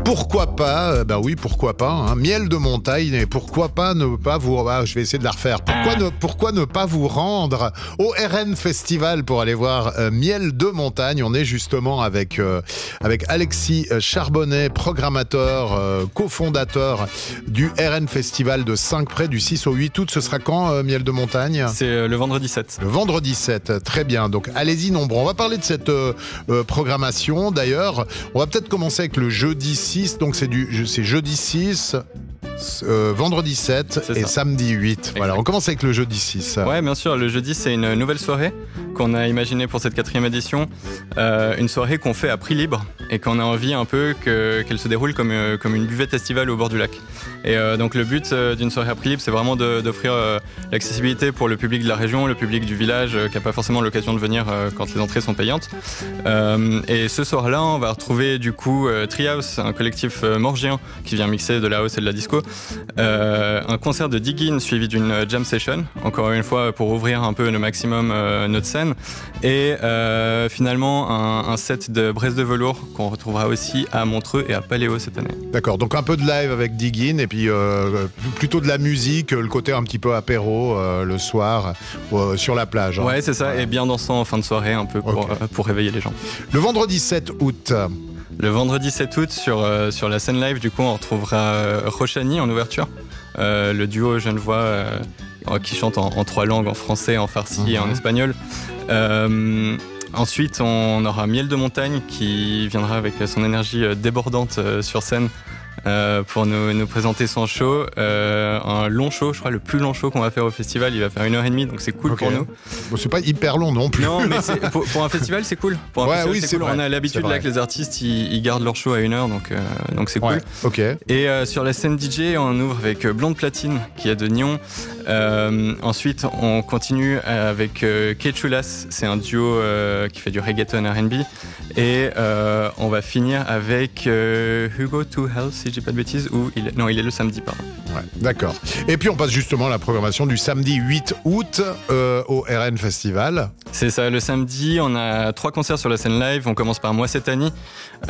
Pourquoi pas, pourquoi pas, hein, miel de montagne, et pourquoi pas ne pas vous... je vais essayer de la refaire. Pourquoi ne pas vous rendre au RN Festival pour aller voir Miel de montagne. On est justement avec Alexis Charbonnet, programmateur, cofondateur du RN Festival de Saint-Pré du 6 au 8 août. Ce sera quand, Miel de montagne ? C'est le vendredi 7. Le vendredi 7, très bien. Donc allez-y nombreux. On va parler de cette programmation. D'ailleurs, on va peut-être commencer avec le jeudi 6. Donc c'est jeudi 6, vendredi 7 et samedi 8. Exact. Voilà, on commence avec le jeudi 6. Ouais, bien sûr. Le jeudi, c'est une nouvelle soirée qu'on a imaginée pour cette 4e édition. Une soirée qu'on fait à prix libre et qu'on a envie un peu qu'elle se déroule comme une buvette estivale au bord du lac. Et donc le but d'une soirée à prix libre, c'est vraiment d'offrir l'accessibilité pour le public de la région, le public du village qui n'a pas forcément l'occasion de venir quand les entrées sont payantes. Et ce soir-là, on va retrouver du coup Treehouse, un collectif morgien qui vient mixer de la house et de la disco. Un concert de Diggin suivi d'une jam session, encore une fois pour ouvrir un peu le maximum notre scène. Et finalement un set de Braise de velours qu'on retrouvera aussi à Montreux et à Paléo cette année. D'accord, donc un peu de live avec Diggin et puis plutôt de la musique, le côté un petit peu apéro le soir sur la plage. Hein. Ouais, c'est ça, et bien dansant en fin de soirée un peu pour réveiller les gens. Le vendredi 7 août. Le vendredi 7 août, sur la scène live, du coup, on retrouvera Rochani en ouverture, le duo genevois qui chante en 3 langues, en français, en farsi et en espagnol. Ensuite, on aura Miel de montagne qui viendra avec son énergie débordante sur scène pour nous présenter son show. Un long show, je crois le plus long show qu'on va faire au festival. Il va faire 1h30, donc c'est cool pour nous. Bon, c'est pas hyper long non plus. Non, mais pour un festival, c'est cool. Pour un festival, c'est cool. Vrai, on a l'habitude là que les artistes ils gardent leur show à 1h, donc c'est cool. Okay. Et sur la scène DJ, on ouvre avec Blonde Platine qui est de Nyon. Ensuite, on continue avec Kechulas, c'est un duo qui fait du reggaeton R&B. Et on va finir avec Hugo to Hell, si j'ai pas de bêtises, il est le samedi, pardon. Ouais, d'accord. Et puis on passe justement à la programmation du samedi 8 août au RN Festival. C'est ça, le samedi, on a 3 concerts sur la scène live. On commence par Moi C'est Annie,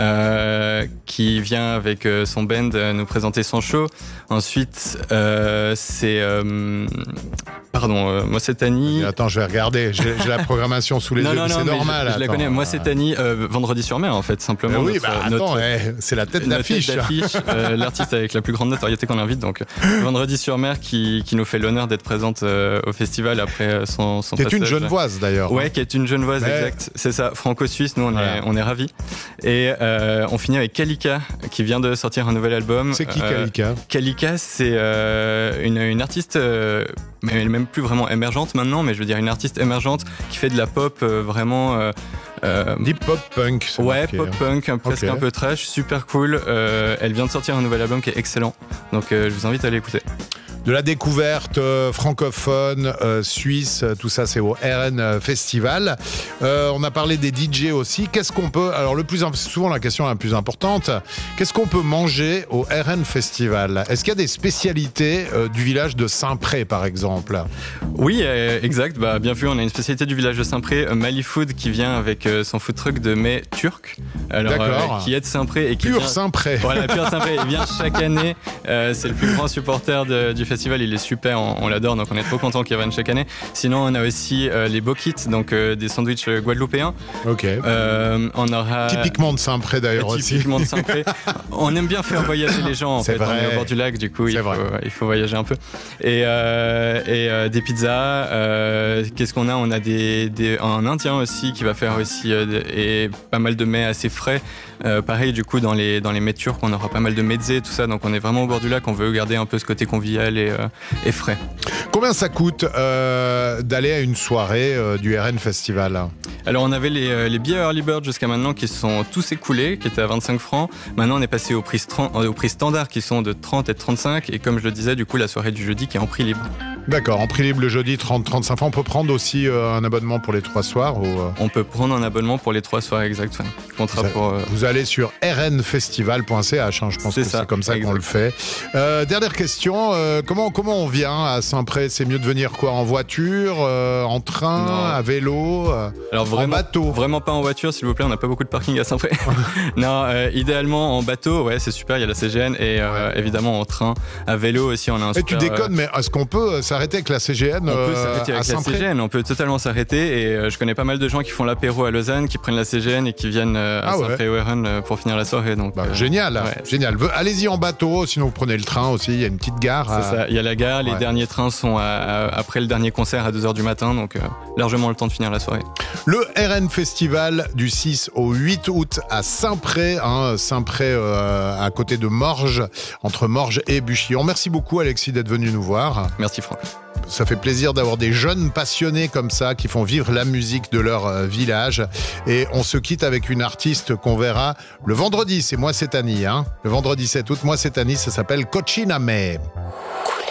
qui vient avec son band nous présenter son show. Ensuite, c'est... Moi c'est Annie. Attends, je vais regarder. J'ai la programmation sous les yeux. C'est normal. Je la connais. Moi c'est Annie. Vendredi sur mer en fait, simplement. Oui, c'est la tête d'affiche. L'artiste avec la plus grande notoriété qu'on invite. Donc Vendredi sur mer qui nous fait l'honneur d'être présente au festival après son qui est une Genevoise d'ailleurs. Ouais, qui est une Genevoise, exact. C'est ça. Franco-suisse. Nous on est ravis. Et on finit avec Kalika qui vient de sortir un nouvel album. C'est qui Kalika? Kalika, c'est une artiste. Mais elle est même plus vraiment émergente maintenant, mais je veux dire une artiste émergente qui fait de la pop vraiment... Deep pop punk. Ouais, pop punk, presque un peu trash, super cool. Elle vient de sortir un nouvel album qui est excellent, donc je vous invite à l'écouter. De la découverte francophone, suisse, tout ça c'est au RN Festival. On a parlé des DJ aussi. Qu'est-ce qu'on peut... Alors souvent la question la plus importante, qu'est-ce qu'on peut manger au RN Festival? Est-ce qu'il y a des spécialités du village de Saint-Pré par exemple? Oui, exact. Bien vu, on a une spécialité du village de Saint-Pré, Mali Food, qui vient avec son food truck de mets turc. Alors, qui est de Saint-Pré et qui Pur Saint-Pré. Voilà, Pur Saint-Pré. Il vient chaque année. C'est le plus grand supporter du festival. Il est super, on l'adore, donc on est trop content qu'il revienne chaque année. Sinon, on a aussi les Bokits, donc des sandwichs guadeloupéens. Ok. On aura typiquement de Saint-Pré d'ailleurs aussi. Typiquement de Saint-Pré. On aime bien faire voyager les gens. En fait, vrai. On est au bord du lac, du coup, il faut voyager un peu. Et des pizzas. Qu'est-ce qu'on a? On a un Indien aussi qui va faire aussi et pas mal de mets assez frais. Pareil, du coup, dans les mets turcs, on aura pas mal de mezzés, tout ça. Donc, on est vraiment au bord du lac. On veut garder un peu ce côté convivial et frais. Combien ça coûte d'aller à une soirée du RN Festival? Alors on avait les billets Early Bird jusqu'à maintenant qui sont tous écoulés, qui étaient à 25 francs. Maintenant on est passé au prix standard qui sont de 30 et de 35. Et comme je le disais, du coup la soirée du jeudi qui est en prix libre. D'accord, en prix libre le jeudi 30-35 francs. On peut prendre aussi un abonnement pour les 3 soirs On peut prendre un abonnement pour les 3 soirs exacts. Contrat Vous allez sur rnfestival.ch, je pense que c'est comme ça qu'on le fait. Dernière question, comment on vient à Saint-Pré? C'est mieux de venir quoi, en voiture, en train, Non. à vélo, Alors en bateau? Vraiment pas en voiture, s'il vous plaît, on n'a pas beaucoup de parking à Saint-Pré. Non, idéalement en bateau, ouais, c'est super, il y a la CGN et évidemment en train, à vélo aussi, on a un super... Et tu déconnes, mais est-ce qu'on peut s'arrêter avec la CGN On peut s'arrêter à avec la Saint-Pré? CGN, on peut totalement s'arrêter et je connais pas mal de gens qui font l'apéro à Lausanne, qui prennent la CGN et qui viennent à Saint-Pré-Oueren pour finir la soirée. Donc, génial, ouais. Génial. Allez-y en bateau, sinon vous prenez le train aussi, il y a une petite gare. C'est ça, il y a la gare, les derniers trains sont après le dernier concert à 2h du matin, donc largement le temps de finir la soirée. Le RN Festival du 6 au 8 août à Saint-Pré, Saint-Pré à côté de Morges, entre Morges et Buchillon. Merci beaucoup Alexis d'être venu nous voir. Merci Franck. Ça fait plaisir d'avoir des jeunes passionnés comme ça qui font vivre la musique de leur village. Et on se quitte avec une artiste qu'on verra le vendredi, c'est Moi c'est Annie. Le vendredi 7 août, Moi c'est Annie, ça s'appelle Cochina May.